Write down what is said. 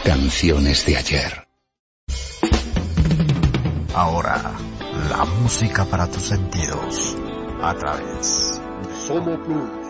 Canciones de ayer. Ahora, la música para tus sentidos, a través de Somo Plus.